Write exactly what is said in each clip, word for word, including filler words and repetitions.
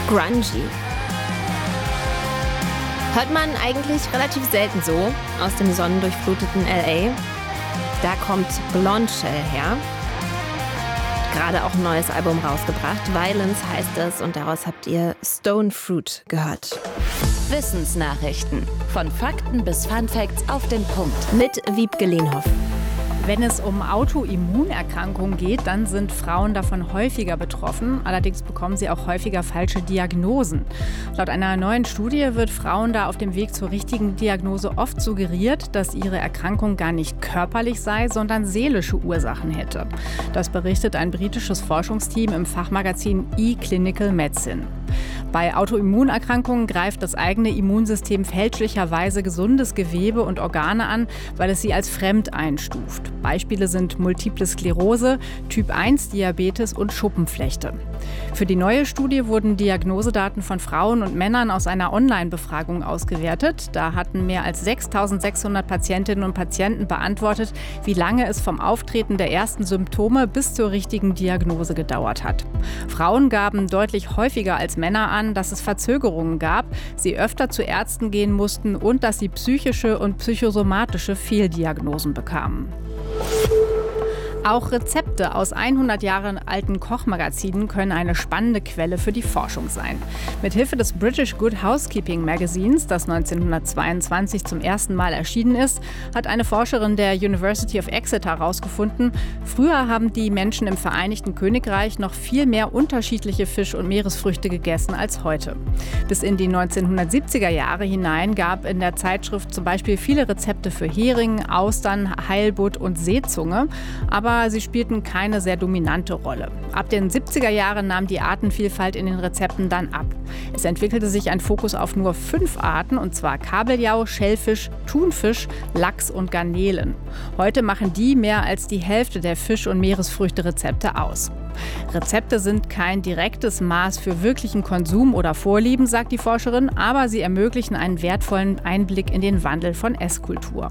grungy. Hört man eigentlich relativ selten so aus dem sonnendurchfluteten L A. Da kommt Blonde Shell her. Gerade auch ein neues Album rausgebracht. Violence heißt es und daraus habt ihr Stone Fruit gehört. Wissensnachrichten. Von Fakten bis Funfacts auf den Punkt. Mit Wiebke Lehnhoff. Wenn es um Autoimmunerkrankungen geht, dann sind Frauen davon häufiger betroffen. Allerdings bekommen sie auch häufiger falsche Diagnosen. Laut einer neuen Studie wird Frauen da auf dem Weg zur richtigen Diagnose oft suggeriert, dass ihre Erkrankung gar nicht körperlich sei, sondern seelische Ursachen hätte. Das berichtet ein britisches Forschungsteam im Fachmagazin eClinical Medicine. Bei Autoimmunerkrankungen greift das eigene Immunsystem fälschlicherweise gesundes Gewebe und Organe an, weil es sie als fremd einstuft. Beispiele sind Multiple Sklerose, Typ eins Diabetes und Schuppenflechte. Für die neue Studie wurden Diagnosedaten von Frauen und Männern aus einer Online-Befragung ausgewertet. Da hatten mehr als sechstausendsechshundert Patientinnen und Patienten beantwortet, wie lange es vom Auftreten der ersten Symptome bis zur richtigen Diagnose gedauert hat. Frauen gaben deutlich häufiger als Männer an, dass es Verzögerungen gab, sie öfter zu Ärzten gehen mussten und dass sie psychische und psychosomatische Fehldiagnosen bekamen. Auch Rezepte aus hundert Jahre alten Kochmagazinen können eine spannende Quelle für die Forschung sein. Mithilfe des British Good Housekeeping Magazins, das neunzehnhundertzweiundzwanzig zum ersten Mal erschienen ist, hat eine Forscherin der University of Exeter herausgefunden, früher haben die Menschen im Vereinigten Königreich noch viel mehr unterschiedliche Fisch- und Meeresfrüchte gegessen als heute. Bis in die neunzehnhundertsiebziger Jahre hinein gab in der Zeitschrift zum Beispiel viele Rezepte für Hering, Austern, Heilbutt und Seezunge, aber sie spielten keine sehr dominante Rolle. Ab den siebziger Jahren nahm die Artenvielfalt in den Rezepten dann ab. Es entwickelte sich ein Fokus auf nur fünf Arten, und zwar Kabeljau, Schellfisch, Thunfisch, Lachs und Garnelen. Heute machen die mehr als die Hälfte der Fisch- und Meeresfrüchte-Rezepte aus. Rezepte sind kein direktes Maß für wirklichen Konsum oder Vorlieben, sagt die Forscherin, aber sie ermöglichen einen wertvollen Einblick in den Wandel von Esskultur.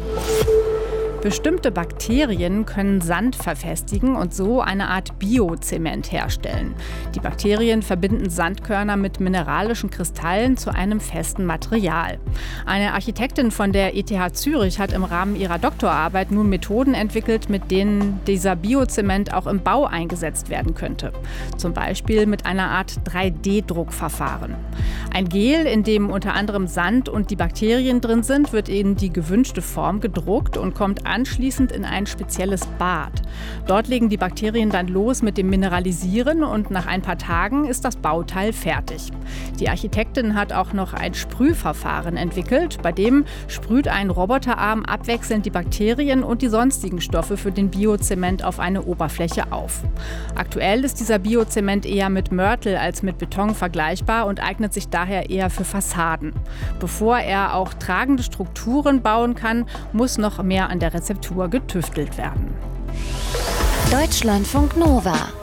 Bestimmte Bakterien können Sand verfestigen und so eine Art Biozement herstellen. Die Bakterien verbinden Sandkörner mit mineralischen Kristallen zu einem festen Material. Eine Architektin von der E T H Zürich hat im Rahmen ihrer Doktorarbeit nun Methoden entwickelt, mit denen dieser Biozement auch im Bau eingesetzt werden könnte. Zum Beispiel mit einer Art drei D Druckverfahren. Ein Gel, in dem unter anderem Sand und die Bakterien drin sind, wird in die gewünschte Form gedruckt und kommt anschließend in ein spezielles Bad. Dort legen die Bakterien dann los mit dem Mineralisieren und nach ein paar Tagen ist das Bauteil fertig. Die Architektin hat auch noch ein Sprühverfahren entwickelt, bei dem sprüht ein Roboterarm abwechselnd die Bakterien und die sonstigen Stoffe für den Biozement auf eine Oberfläche auf. Aktuell ist dieser Biozement eher mit Mörtel als mit Beton vergleichbar und eignet sich daher eher für Fassaden. Bevor er auch tragende Strukturen bauen kann, muss noch mehr an der Rezeptur getüftelt werden. Deutschlandfunk Nova